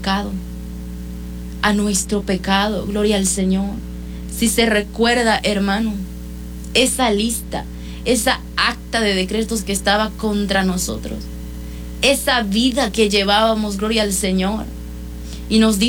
pecado, a nuestro pecado, gloria al Señor. Si se recuerda, hermano, esa lista, esa acta de decretos que estaba contra nosotros, esa vida que llevábamos, gloria al Señor, y nos dice